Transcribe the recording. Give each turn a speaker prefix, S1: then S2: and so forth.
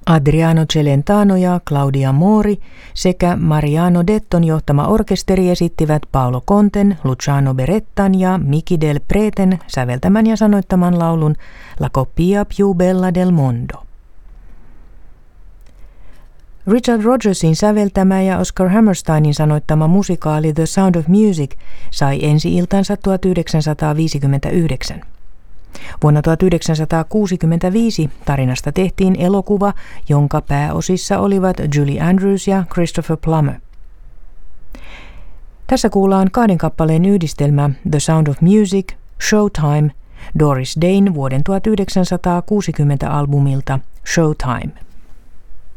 S1: Adriano Celentano ja Claudia Mori sekä Mariano Detton johtama orkesteri esittivät Paolo Conten, Luciano Berettan ja Miki del Preten säveltämän ja sanoittaman laulun La Coppia più bella del mondo. Richard Rodgersin säveltämä ja Oscar Hammersteinin sanoittama musikaali The Sound of Music sai ensi-iltansa 1959. Vuonna 1965 tarinasta tehtiin elokuva, jonka pääosissa olivat Julie Andrews ja Christopher Plummer. Tässä kuullaan 2 kappaleen yhdistelmä The Sound of Music, Showtime, Doris Dane vuoden 1960 albumilta Showtime.